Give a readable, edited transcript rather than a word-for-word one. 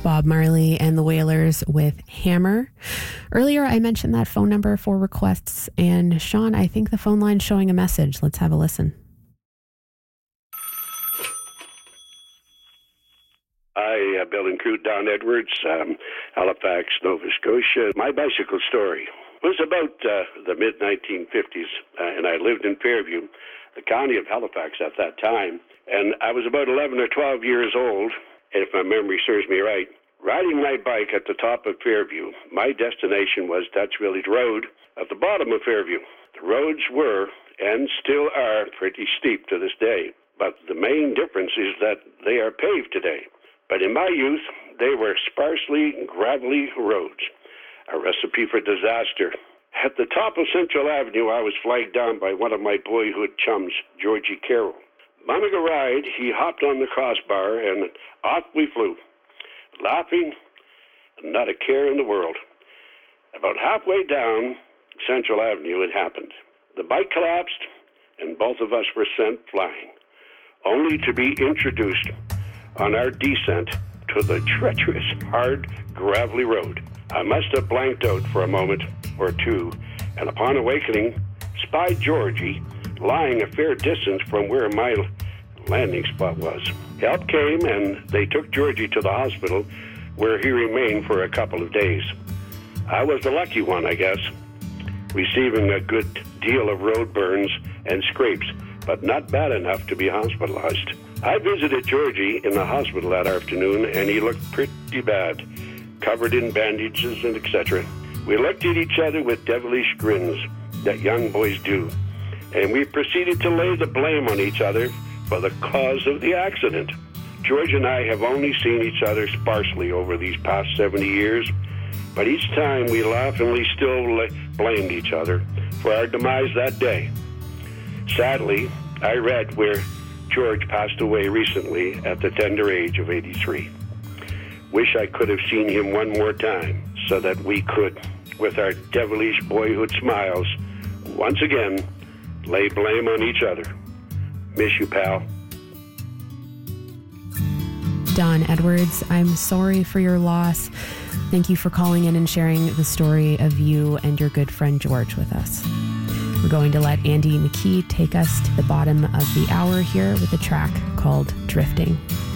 Bob Marley and the Wailers with Hammer. Earlier, I mentioned that phone number for requests, and Sean, I think the phone line's showing a message. Let's have a listen. Hi, Bill and crew, Don Edwards, Halifax, Nova Scotia. My bicycle story was about the mid-1950s, and I lived in Fairview, the county of Halifax at that time, and I was about 11 or 12 years old, if my memory serves me right, riding my bike at the top of Fairview. My destination was Dutch Village Road at the bottom of Fairview. The roads were, and still are, pretty steep to this day, but the main difference is that they are paved today. But in my youth, they were sparsely gravelly roads, a recipe for disaster. At the top of Central Avenue, I was flagged down by one of my boyhood chums, Georgie Carroll. Mounting a ride, he hopped on the crossbar, and off we flew, laughing, not a care in the world. About halfway down Central Avenue, it happened. The bike collapsed, and both of us were sent flying, only to be introduced on our descent to the treacherous, hard, gravelly road. I must have blanked out for a moment or two, and upon awakening, spied Georgie lying a fair distance from where my landing spot was. Help came, and they took Georgie to the hospital, where he remained for a couple of days. I was the lucky one, I guess, receiving a good deal of road burns and scrapes, but not bad enough to be hospitalized. I visited Georgie in the hospital that afternoon, and he looked pretty bad, covered in bandages and etc. We looked at each other with devilish grins that young boys do, and we proceeded to lay the blame on each other for the cause of the accident. George and I have only seen each other sparsely over these past 70 years, but each time we laughingly still blamed each other for our demise that day. Sadly, I read where George passed away recently at the tender age of 83. Wish I could have seen him one more time so that we could, with our devilish boyhood smiles, once again lay blame on each other. Miss you, pal. Don Edwards, I'm sorry for your loss. Thank you for calling in and sharing the story of you and your good friend George with us. We're going to let Andy McKee take us to the bottom of the hour here with a track called Drifting.